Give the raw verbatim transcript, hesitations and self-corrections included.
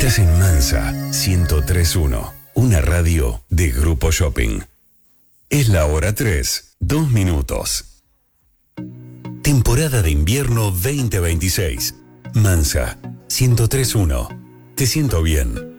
Estás en Mansa ciento tres punto uno, una radio de Grupo Shopping. Es la hora tres, dos minutos. Temporada de invierno veinte veintiséis. Mansa ciento tres punto uno. Te siento bien.